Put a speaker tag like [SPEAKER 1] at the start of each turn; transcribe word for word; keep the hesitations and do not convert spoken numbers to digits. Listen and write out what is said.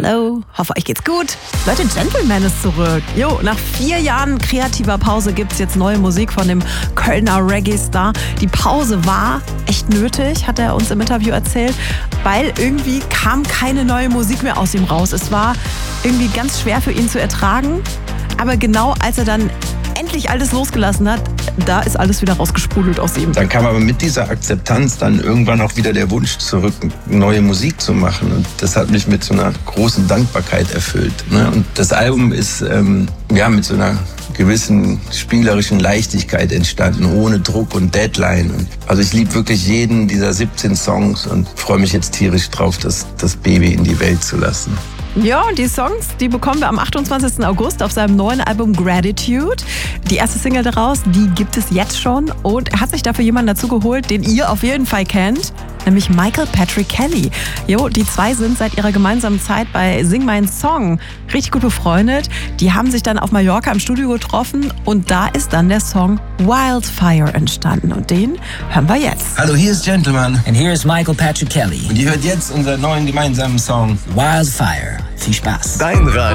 [SPEAKER 1] Hallo, hoffe euch geht's gut. Leute, Gentleman ist zurück. Jo, nach vier Jahren kreativer Pause gibt's jetzt neue Musik von dem Kölner Reggae-Star. Die Pause war echt nötig, hat er uns im Interview erzählt, weil irgendwie kam keine neue Musik mehr aus ihm raus. Es war irgendwie ganz schwer für ihn zu ertragen, aber genau als er dann endlich alles losgelassen hat, da ist alles wieder rausgesprudelt aus ihm.
[SPEAKER 2] Dann kam aber mit dieser Akzeptanz dann irgendwann auch wieder der Wunsch zurück, neue Musik zu machen. Und das hat mich mit so einer großen Dankbarkeit erfüllt. Ne? Und das Album ist ähm, ja mit so einer gewissen spielerischen Leichtigkeit entstanden, ohne Druck und Deadline. Und also ich liebe wirklich jeden dieser siebzehn Songs und freue mich jetzt tierisch drauf, das, das Baby in die Welt zu lassen.
[SPEAKER 1] Ja, und die Songs, die bekommen wir am achtundzwanzigsten August auf seinem neuen Album Gratitude. Die erste Single daraus, die gibt es jetzt schon. Und er hat sich dafür jemanden dazu geholt, den ihr auf jeden Fall kennt, nämlich Michael Patrick Kelly. Jo, die zwei sind seit ihrer gemeinsamen Zeit bei Sing Mein Song richtig gut befreundet. Die haben sich dann auf Mallorca im Studio getroffen und da ist dann der Song Wildfire entstanden. Und den hören wir jetzt.
[SPEAKER 2] Hallo, hier ist Gentleman.
[SPEAKER 3] And here is Michael Patrick Kelly.
[SPEAKER 2] Und ihr hört jetzt unseren neuen gemeinsamen Song
[SPEAKER 3] Wildfire. Viel Spaß.
[SPEAKER 4] Dein Radio.